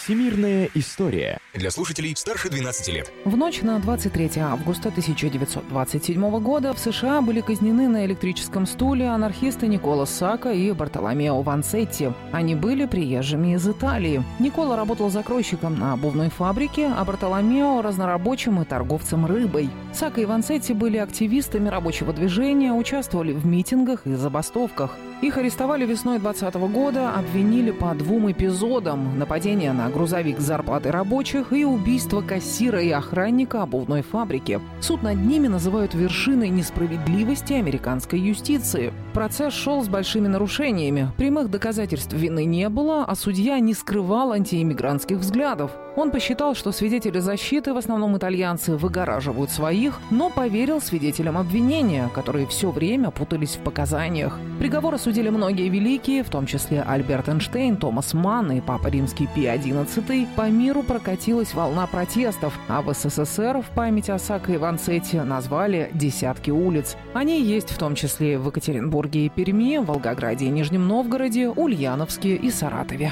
Всемирная история. Для слушателей старше 12 лет. В ночь на 23 августа 1927 года в США были казнены на электрическом стуле анархисты Николо Сакка и Бартоломео Ванцетти. Они были приезжими из Италии. Николо работал закройщиком на обувной фабрике, а Бартоломео – разнорабочим и торговцем рыбой. Сакка и Ванцетти были активистами рабочего движения, участвовали в митингах и забастовках. Их арестовали весной 2020 года, обвинили по 2 эпизодам: нападение на грузовик с зарплатой рабочих и убийство кассира и охранника обувной фабрики. Суд над ними называют вершиной несправедливости американской юстиции. Процесс шел с большими нарушениями. Прямых доказательств вины не было, а судья не скрывал антииммигрантских взглядов. Он посчитал, что свидетели защиты, в основном итальянцы, выгораживают своих, но поверил свидетелям обвинения, которые все время путались в показаниях. Приговор осудили многие великие, в том числе Альберт Эйнштейн, Томас Манн и Папа Римский Пий XI. По миру прокатилась волна протестов, а в СССР в память о Сакко и Ванцетти назвали десятки улиц. Они есть в том числе в Екатеринбурге и Перми, Волгограде и Нижнем Новгороде, Ульяновске и Саратове.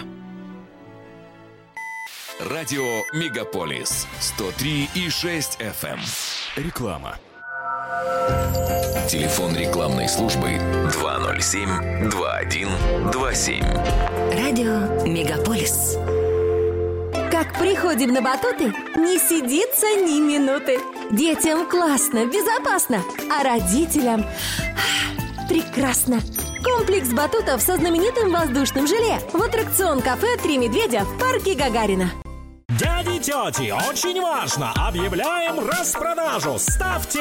Радио Мегаполис 103,6 FM. Реклама. Телефон рекламной службы 207-2127. Радио Мегаполис. Как приходим на батуты, не сидится ни минуты. Детям классно, безопасно, а родителям прекрасно. Комплекс батутов со знаменитым воздушным желе в аттракцион кафе «Три медведя» в парке Гагарина. Дяди и тети, очень важно! Объявляем распродажу! Ставьте